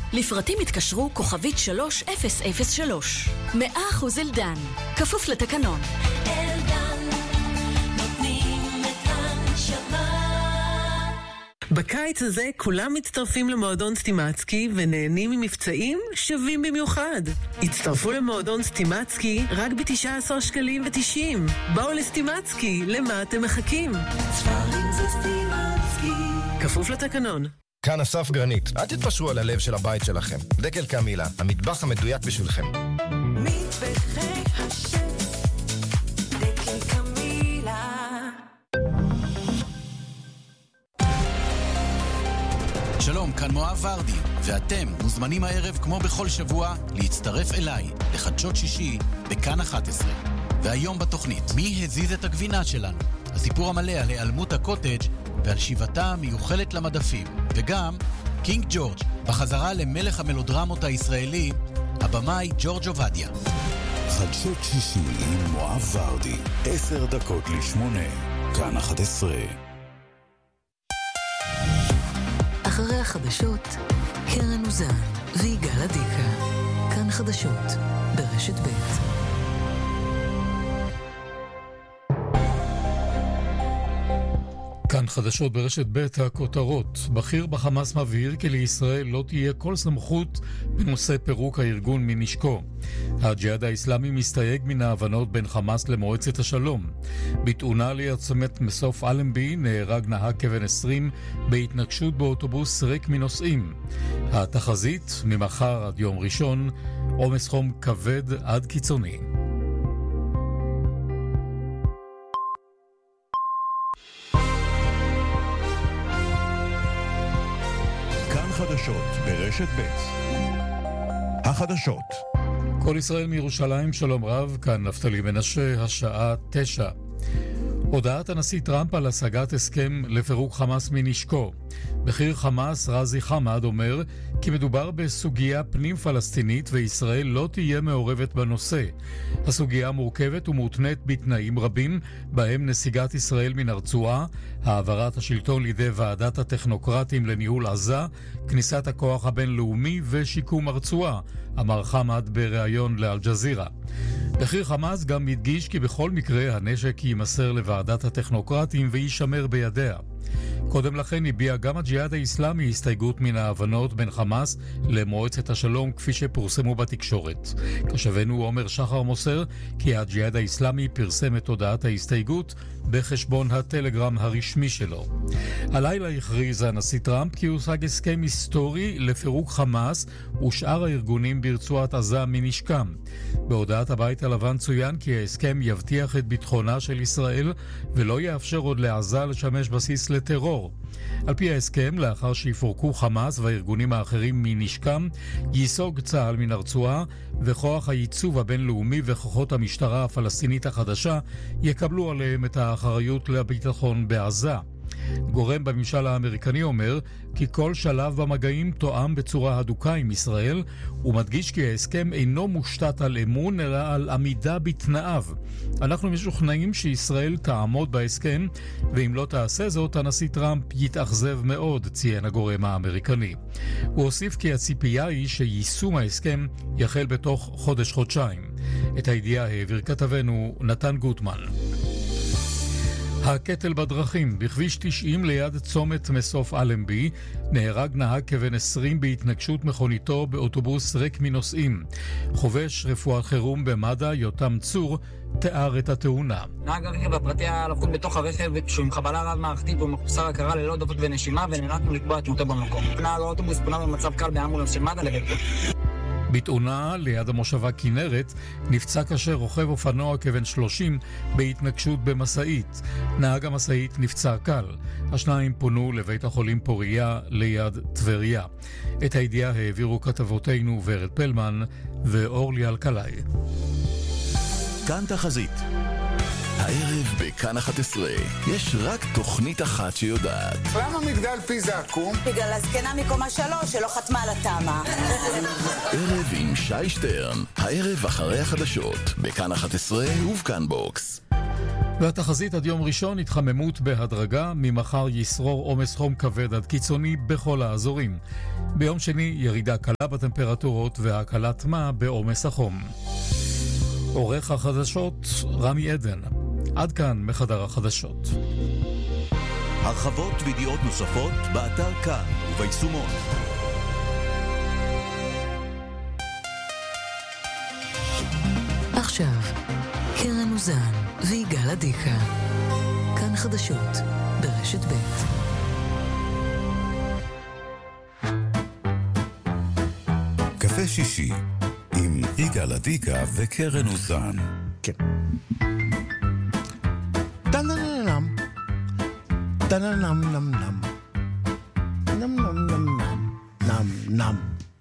לפרטים התקשרו כוכבית 3003. 100% אלדן. כפוף לתקנון. אלדן, נותנים את הנשמה. בקיץ הזה כולם מצטרפים למועדון סטימצקי ונהנים ממבצעים שווים במיוחד. הצטרפו למועדון סטימצקי רק ב-19 שקלים ו90. בואו לסטימצקי, למה אתם מחכים? ספרים זה סטימצקי. כפוף לתקנון. כאן אסף גרנית, אל תתפשרו על הלב של הבית שלכם. דקל קמילה, המטבח המדויק בשבילכם. מטבחי השף, דקל קמילה. שלום, כאן מואב ורדי, ואתם מוזמנים הערב כמו בכל שבוע להצטרף אליי לחדשות שישי בכאן 11. והיום בתוכנית, מי הזיז את הגבינה שלנו? הסיפור המלא על היעלמות הקוטג' ועל שיבתה המיוחלת למדפים. וגם קינג ג'ורג' בחזרה למלך המלודרמות הישראלי, הבמאי ג'ורג' עובדיה. חדשות שישי עם מואב ורדי, 7:50, כאן 11. אחרי החדשות, קרן אוזן ויגאל עדיקה. כאן חדשות ברשת ב'. כאן חדשות ברשת ב' הכותרות. בכיר בחמאס מבהיר כי לישראל לא תהיה כל סמכות בנושא פירוק הארגון מנשקו. הג'יהאד האסלאמי מסתייג מן ההבנות בין חמאס למועצת השלום. בתאונה ליד צומת מסוף אלנבי נהרג נהג כבן 20 בהתנגשות באוטובוס ריק מנוסעים. התחזית ממחר עד יום ראשון, עומס חום כבד עד קיצוני. חדשות ברשת ב'. החדשות. כל ישראל מירושלים, שלום רב, כאן נפתלי מנשה, השעה 9. הודעת הנשיא טראמפ על השגת הסכם לפירוק חמאס מנשקו. בכיר חמאס רזי חמד אומר כי מדובר בסוגיה פנים פלסטינית וישראל לא תהיה מעורבת בנושא. הסוגיה מורכבת ומותנית בתנאים רבים, בהם נסיגת ישראל מן הרצועה, העברת השלטון לידי ועדת הטכנוקרטים לניהול עזה, כניסת הכוח הבינלאומי ושיקום הרצועה, אמר חמד בריאיון לאל-ג'זירה. בכיר חמאס גם הדגיש כי בכל מקרה הנשק יימסר לוועדת הטכנוקרטים וישמר בידיה. קודם לכן הביע גם הג'יהאד האסלאמי הסתייגות מן ההבנות בין חמאס למועצת השלום כפי שפורסמו בתקשורת. כשבנו עומר שחר מוסר כי הג'יהאד האסלאמי פרסם את הודעת ההסתייגות בחשבון הטלגרם הרשמי שלו. הלילה הכריז הנשיא טראמפ כי הושג הסכם היסטורי לפירוק חמאס ושאר הארגונים ברצועת עזה מנשקם. בהודעת הבית הלבן צוין כי ההסכם יבטיח את ביטחונה של ישראל ולא יאפשר עוד לעזה לשמש בסיס לטרור. על פי ההסכם, לאחר שיפורקו חמאס והארגונים האחרים מנשקם, ייסוג צה"ל מן הרצועה וכוח הייצוב הבינלאומי וכוחות המשטרה הפלסטינית החדשה יקבלו עליהם את האחריות לביטחון בעזה. גורם בממשל האמריקני אומר כי כל שלב במגעים תואם בצורה הדוקה עם ישראל, ומדגיש כי ההסכם אינו מושתת על אמון אלא על עמידה בתנאיו. אנחנו משוכנעים שישראל תעמוד בהסכם, ואם לא תעשה זאת הנשיא טראמפ יתאכזב מאוד, ציין הגורם האמריקני. הוא הוסיף כי הציפייה היא שיישום ההסכם יחל בתוך חודש-חודשיים. את הידיעה העביר כתבנו נתן גוטמן. הקטל בדרכים. בכביש 90 ליד צומת מסוף אלנבי נהרג נהג כבן 20 בהתנגשות מכוניתו באוטובוס ריק מנוסעים. חובש רפואת חירום במד"א יותם צור תיאר את התאונה. נהג הרכב הפרטי היה לחוץ בתוך הרכב שהוא עם חבלה רב מערכתית ומחוסר הכרה ללא דופק ונשימה, ונאלצנו לקבוע את מותו במקום. נהג האוטובוס פונה במצב קל באמבולנס של מד"א לבית החולים. בתאונה ליד המושבה כנרת נפצע קשה רוכב אופנוע כבן 30 בהתנגשות במשאית. נהג המשאית נפצע קל. השניים פונו לבית החולים פוריה ליד טבריה. את הידיעה העבירו כתבותינו ורד פלמן ואורלי אלקלעי. כאן תחזית. הערב בכאן 11 יש רק תוכנית אחת שיודעת. למה מגדל פיזה עקום? בגלל הזקנה מקומה 3 שלא חתמה על התאמה. ערב עם שי שטרן, הערב אחרי החדשות, בכאן 11 ובכאן בוקס. והתחזית עד יום ראשון התחממות בהדרגה, ממחר ישרור עומס חום כבד עד קיצוני בכל האזורים. ביום שני ירידה קלה בטמפרטורות והקלת מה בעומס החום. עורך החדשות רמי עדן. עד כאן מחדר החדשות. הרחבות וידיעות נוספות באתר כאן וביישומון. עכשיו, קרן אוזן ויגאל עדיקה. כאן חדשות ברשת ב'. קפה שישי עם יגאל עדיקה וקרן אוזן. כן. טנננם. טנננם נם נם. נם נם נם נם. נם.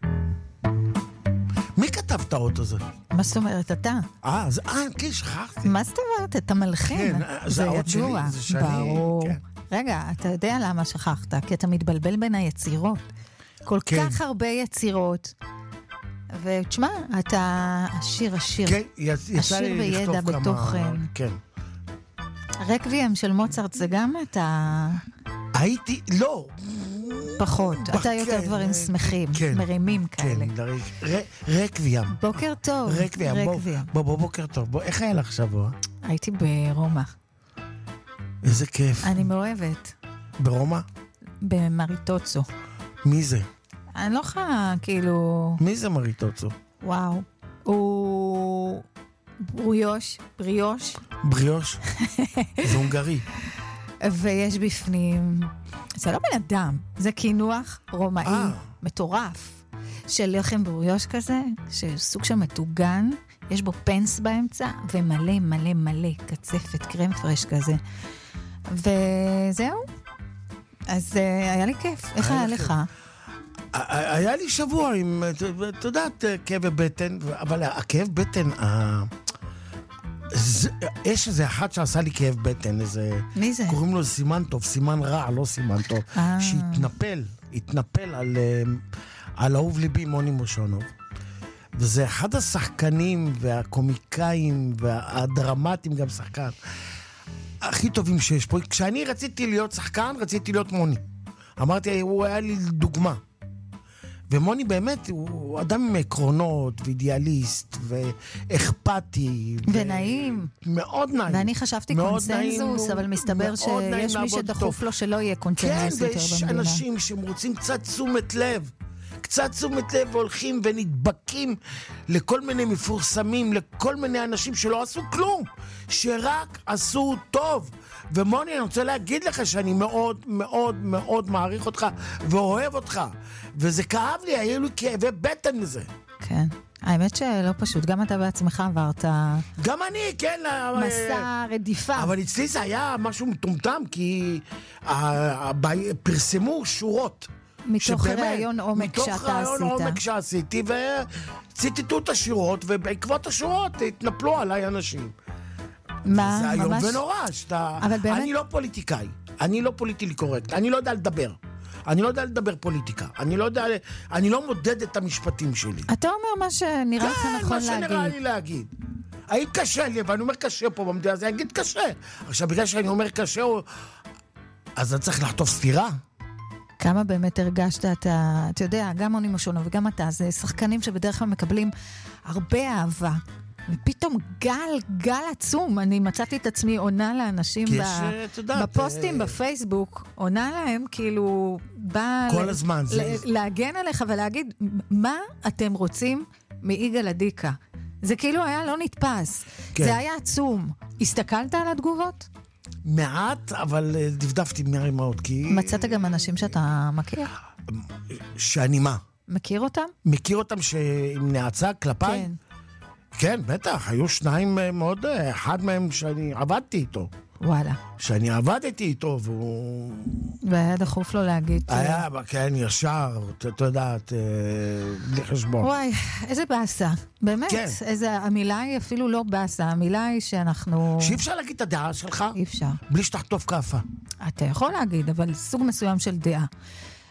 מי כתב את האות הזה? מה זאת אומרת, אתה? כן, שכחתי. מה זאת אומרת? אתה מלחין. כן, זה האות שלי, זה שאני... ברור. כן. רגע, אתה יודע למה שכחת? כי אתה מתבלבל בין היצירות. כל כך הרבה יצירות. ותשמע, אתה עשיר. כן, יצא לי לכתוב כמה... בתוכן. כן. רקוויאם של מוצרט זה גם אתה... הייתי... לא. פחות. אתה יותר דברים שמחים, מרימים כאלה. כן, רקוויאם. בוקר טוב. רקוויאם. בוא, בוקר טוב. בוא, איך היה לך שבוע? הייתי ברומא. איזה כיף. אני מאוהבת. ברומא? במריטוצו. מי זה? אני לא יכולה, כאילו... מי זה מריטוצו? וואו. הוא... בריוש. בריוש? זה הונגרי. ויש בפנים... זה לא בן אדם, זה כינוח רומאי מטורף של לחם בריוש כזה, שסוג של מטוגן, יש בו פנס באמצע, ומלא מלא מלא קצפת, קרם פרש כזה. וזהו. אז היה לי כיף. איך היה לך? היה לי שבוע עם, את יודעת, כאב בטן, אבל הכאב בטן, יש איזה אחד שעשה לי כאב בטן, איזה... מי זה? קוראים לו סימן טוב, סימן רע, לא סימן טוב. שהתנפל על אהוב ליבי מוני מושונוב. וזה אחד השחקנים והקומיקאים והדרמטיים, גם שחקן, הכי טובים שיש פה. כשאני רציתי להיות שחקן, רציתי להיות מוני. אמרתי, הוא היה לי דוגמה. ומוני באמת הוא אדם עם עקרונות ואידיאליסט ואכפתי ונעים. מאוד נעים. ואני חשבתי קונסנזוס, אבל מסתבר שיש מי שדחוף לו שלא יהיה קונסנזוס יותר במדינה. כן, ויש אנשים שהם רוצים קצת תשומת לב. קצת תשומת לב והולכים ונדבקים לכל מיני מפורסמים, לכל מיני אנשים שלא עשו כלום, שרק עשו טוב. ומוני, אני רוצה להגיד לך שאני מאוד מאוד מאוד מעריך אותך ואוהב אותך. וזה כאב לי, היו לי כאבי בטן מזה. כן. האמת שלא פשוט, גם אתה בעצמך עברת... גם אני, כן. מסע רדיפה. אבל אצלי זה היה משהו מטומטם, כי פרסמו שורות. מתוך רעיון עומק שאתה עשית. מתוך רעיון עומק שעשיתי, וציטטו את השירות, ובעקבות השירות התנפלו עליי אנשים. מה? זה היום ממש... ונורא, באמת... אני לא פוליטיקאי, אני לא פוליטיקלי קורקט, אני לא יודע לדבר. אני לא יודע לדבר פוליטיקה, אני לא מודד את המשפטים שלי. אתה אומר מה שנראה לך נכון להגיד. כן, מה שנראה לי להגיד. היית קשה לי, ואני אומר קשה פה במדינה, אז אני אגיד קשה. עכשיו, בגלל שאני אומר קשה, אז אני צריך לחטוף סתירה. כמה באמת הרגשת, אתה יודע, גם מוני מושונוב וגם אתה, זה שחקנים שבדרך כלל מקבלים הרבה אהבה. ופתאום גל עצום, אני מצאתי את עצמי עונה לאנשים בפוסטים בפייסבוק, עונה להם כאילו בא כל הזמן להגן עליך ולהגיד מה אתם רוצים מיגאל עדיקה. זה כאילו היה לא נתפס, זה היה עצום. הסתכלת על התגובות? מעט, אבל דפדפתי מהרימות, כי... מצאת גם אנשים שאתה מכיר? שאני מה? מכיר אותם? מכיר אותם עם נעצה כלפיי? כן. כן, בטח, היו שניים מאוד, אחד מהם שאני עבדתי איתו. וואלה. שאני עבדתי איתו, והוא... והיה דחוף לו להגיד... היה, כן, ישר, אתה יודעת, בלי חשבון. וואי, איזה באסה. באמת, כן. המילה היא אפילו לא באסה, המילה היא שאנחנו... שאי אפשר להגיד את הדעה שלך? אי אפשר. בלי שתחטוף כאפה. אתה יכול להגיד, אבל סוג מסוים של דעה.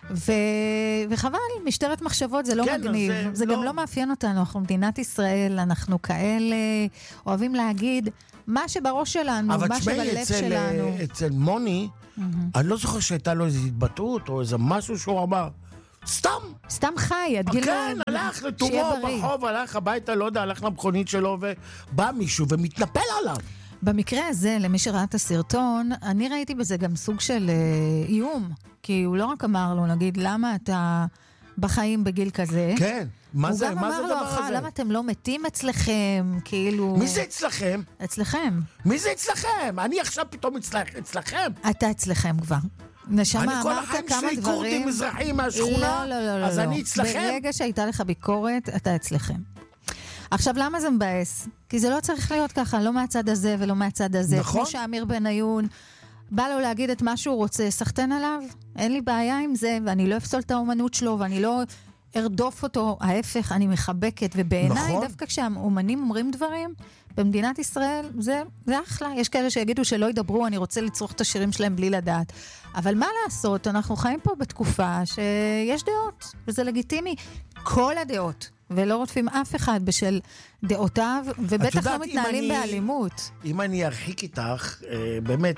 וחבל, משטרת מחשבות זה לא כן, מגניב. זה גם לא מאפיין אותנו, אנחנו מדינת ישראל, אנחנו כאלה אוהבים להגיד מה שבראש שלנו, מה שבלב שלנו. אבל אצל מוני, אני לא זוכר שהייתה לו איזו התבטאות או איזה משהו שהוא אמר, סתם חי, עד גיל... כן, הלך לתומו בחוב, הלך הביתה, לא יודע, הלך למכונית שלו ובא מישהו ומתנפל עליו. במקרה הזה, למי שראה את הסרטון, אני ראיתי בזה גם סוג של איום, כי הוא לא רק אמר לו, נגיד, למה אתה בחיים בגיל כזה? כן, מה זה הדבר הזה? הוא גם אמר לו, למה אתם לא מתים אצלכם, כאילו... מי זה אצלכם? אצלכם. מי זה אצלכם? אני עכשיו פתאום אצלכם. אתה אצלכם כבר. נשמה, אמרת כמה דברים... אני כל החיים שלי קורדים מזרחים מהשכונה, אז אני אצלכם. ברגע שהייתה לך ביקורת, אתה אצלכם. עכשיו, למה זה מבאס? כי זה לא צריך להיות ככה, לא מהצד הזה ולא מהצד הזה. נכון. כמו שאמיר בניון בא לו להגיד את מה שהוא רוצה, סחטן עליו, אין לי בעיה עם זה, ואני לא אפסול את האומנות שלו, ואני לא ארדוף אותו, ההפך, אני מחבקת, ובעיניי, נכון. דווקא כשהאומנים אומרים דברים, במדינת ישראל, זה אחלה. יש כאלה שיגידו שלא ידברו, אני רוצה לצרוך את השירים שלהם בלי לדעת. אבל מה לעשות? אנחנו חיים פה בתקופה שיש דעות, וזה לגיטימי. כל הדעות. ולא רודפים אף אחד בשל דעותיו, ובטח לא מתנהלים באלימות. אם אני ארחיק איתך, באמת,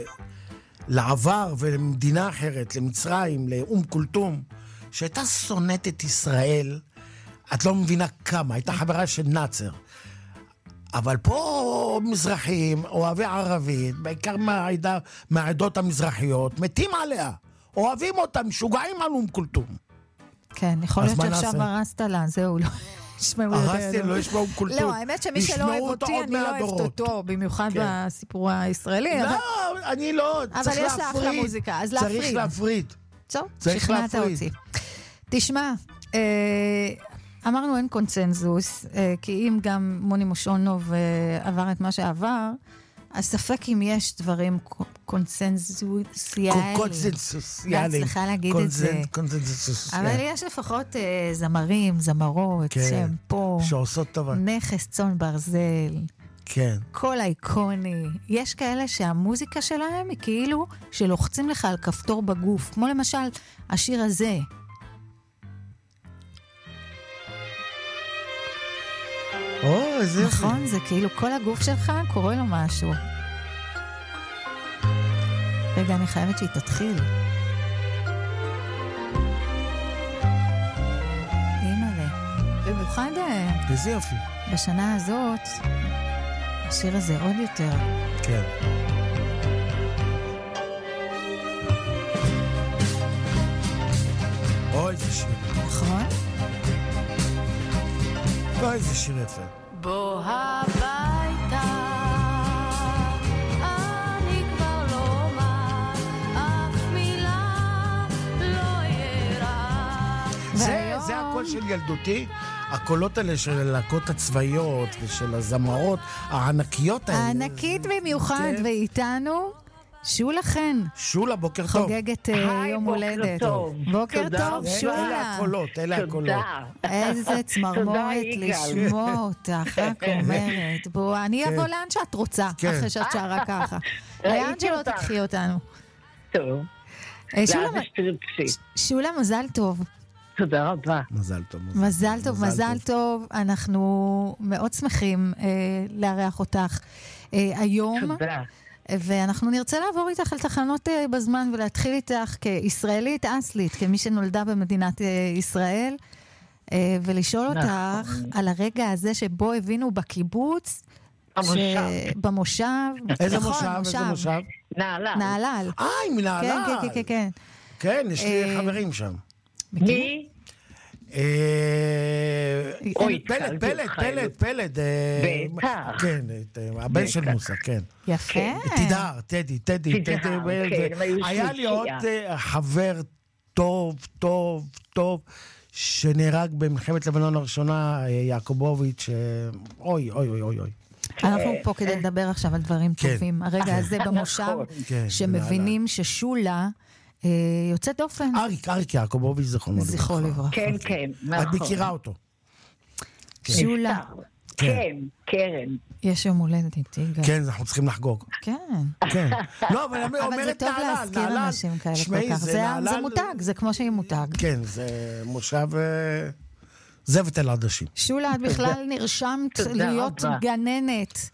לעבר ולמדינה אחרת, למצרים, לאום כולתום, שהייתה שונאת את ישראל, את לא מבינה כמה, הייתה חברה של נאצר. אבל פה מזרחים, אוהבי ערבית, בעיקר מהעדות המזרחיות, מתים עליה. אוהבים אותם, משוגעים על אום כולתום. כן, יכול להיות שעכשיו הרסת לה, זהו, לא ישמעו יותר. הרסתי, לא ישמעו כולתות. לא, האמת שמי שלא אוהב אותי, אני לא אוהבת אותו, במיוחד בסיפור הישראלי. לא, אני לא, צריך להפריד. אבל יש לה אחלה מוזיקה, אז להפריד. צריך להפריד. טוב, שכנעת אותי. תשמע, אמרנו אין קונצנזוס, כי אם גם מוני מושונוב עבר את מה שעבר, אז ספק אם יש דברים קונצנזוסיאליים. קונצנזוסיאליים. צריכה להגיד את זה. קונצנזוסיאליים. אבל יש לפחות זמרים, זמרות, שהם פה. שעושות טובה. נכס צאן ברזל. כן. כל האיקוני. יש כאלה שהמוזיקה שלהם היא כאילו שלוחצים לך על כפתור בגוף. כמו למשל השיר הזה. איזה נכון, זה כאילו כל הגוף שלך קורא לו משהו. רגע, אני חייבת שהיא תתחיל. אימא'לה. במיוחד איזה יופי. בשנה הזאת, השיר הזה עוד יותר. כן. איזה שיר. נכון? איזה שיר יפה. בוא הביתה, אני כבר לא אומר אף מילה, לא יראה. זה הקול של ילדותי, הקולות האלה של הלהקות הצבאיות ושל הזמרות הענקיות האלה. הענקית במיוחד, ואיתנו שולה חן. שולה, בוקר טוב. חוגגת יום הולדת. בוקר טוב, שולה. אלה הקולות, אלה הקולות. איזה צמרמורת לשמוע אותך, רק אומרת. בוא, אני אבוא לאן שאת רוצה, אחרי שאת שרה ככה. לאן שלא תקחי אותנו. טוב. שולה, מזל טוב. תודה רבה. מזל טוב. מזל טוב, מזל טוב. אנחנו מאוד שמחים לארח אותך היום. תודה. ואנחנו נרצה לעבור איתך על תחנות בזמן ולהתחיל איתך כישראלית אסלית, כמי שנולדה במדינת ישראל, ולשאול אותך על הרגע הזה שבו הבינו בקיבוץ, במושב. איזה מושב? איזה מושב? נהלל. נהלל. מנהלל. כן, כן, כן. כן, יש לי חברים שם. מי? פלד. כן, הבן של מוסה, כן. יפה. תידר, טדי. היה לי עוד חבר טוב, שנהרג במלחמת לבנון הראשונה, יעקובוביץ', אוי. אנחנו פה כדי לדבר עכשיו על דברים טובים. הרגע הזה במושב, שמבינים ששולה יוצאת דופן. אריק יעקובוביץ' זכרונו לברכה. כן, נכון. את מכירה אותו. שולה, כן, קרן. יש יום הולדת, יגאל. כן, אנחנו צריכים לחגוג. כן. כן. לא, אבל אני אבל זה אומרת טוב נהלל, להזכיר נהלל. אנשים כאלה שמעי, כל כך. זה נהלל. זה מותג, זה כמו שהיא מותג. כן, זה מושב זבת אל עדשים. שולה, את בכלל נרשמת להיות גננת.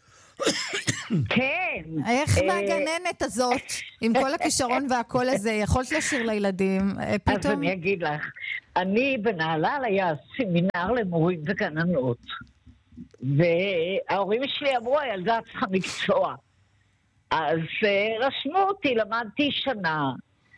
כן. איך מהגננת הזאת, עם כל הכישרון והכל הזה, יכולת לשיר לילדים, פתאום... אז אני אגיד לך, אני בנהלל היה סמינר למורים וגננות, וההורים שלי אמרו, הילדה צריכה מקצוע. אז רשמו אותי, למדתי שנה,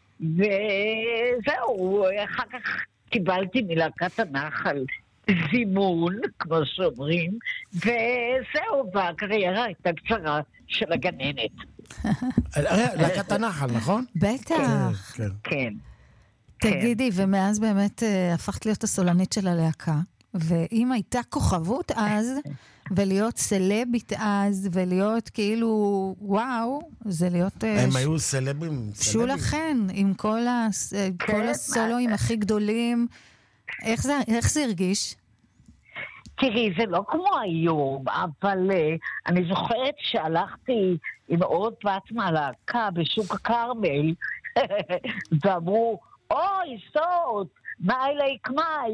וזהו, אחר כך קיבלתי מלהקת הנחל זימון, כמו שאומרים, וזהו, והקריירה הייתה קצרה של הגננת. להקת הנחל, נכון? בטח. כן. תגידי, ומאז באמת הפכת להיות הסולנית של הלהקה, ואם הייתה כוכבות אז, ולהיות סלבית אז, ולהיות כאילו, וואו, זה להיות... הם היו סלבים. שולה חן, עם כל הסולואים הכי גדולים. איך זה הרגיש? תראי, זה לא כמו היום, אבל אני זוכרת שהלכתי עם עוד בת מהלהקה בשוק הכרמל, ואמרו, אוי, סוד, מייק,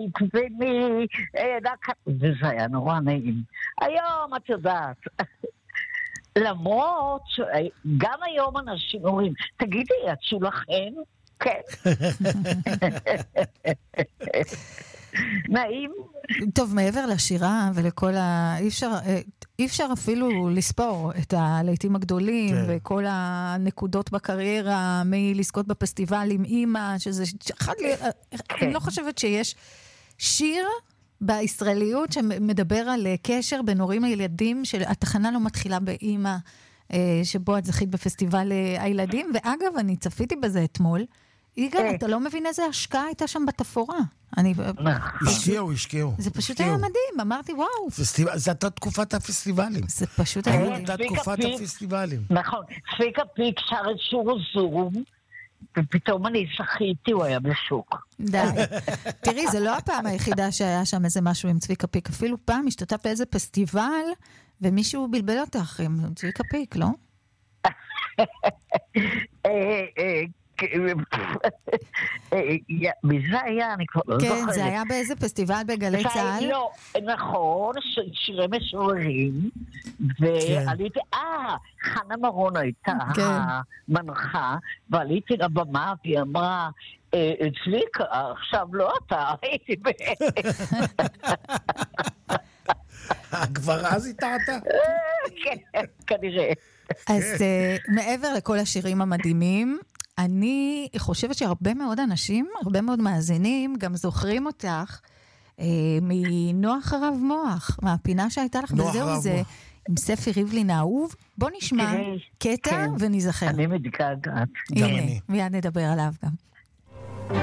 וזה היה נורא נעים. היום, את יודעת, למרות שגם היום אנשים אומרים, תגידי, את שולה חן? כן. נעים. טוב, מעבר לשירה ולכל אי אפשר אפילו לספור את הלהיטים הגדולים וכל הנקודות בקריירה, מלזכות בפסטיבל עם אמא, שזה אני לא חושבת שיש שיר בישראליות שמדבר על קשר בין הורים הילדים, שהתחנה לא מתחילה באמא, שבו את זכית בפסטיבל הילדים, ואגב, אני צפיתי בזה אתמול, יגאל, אתה לא מבין איזה השקעה הייתה שם בתפאורה. השקיעו. זה פשוט היה מדהים, אמרתי וואו. זה הייתה תקופת הפסטיבלים. זה פשוט היה מדהים. הייתה תקופת הפסטיבלים. נכון, צביקה פיק שר את שור זום, ופתאום אני זכיתי, הוא היה בשוק. די. תראי, זה לא הפעם היחידה שהיה שם איזה משהו עם צביקה פיק, אפילו פעם השתתף באיזה פסטיבל, ומישהו בלבל אותך עם צביקה פיק, לא? מי זה היה? אני כבר לא זוכרת. כן, זה היה באיזה פסטיבל בגלי צהל? לא, נכון, שירי משוררים, ועליתי, חנה מרון הייתה המנחה, ועליתי לבמה והיא אמרה, צביקה, עכשיו לא אתה, הייתי כבר אז איתרת? כן, כנראה. אז מעבר לכל השירים המדהימים, אני חושבת שהרבה מאוד אנשים, הרבה מאוד מאזינים, גם זוכרים אותך מנוח הרב מוח, מהפינה שהייתה לך, וזהו זה, עם ספי ריבלין האהוב. בוא נשמע קטע ונזכר. אני מתגעגעת. הנה, מיד נדבר עליו גם.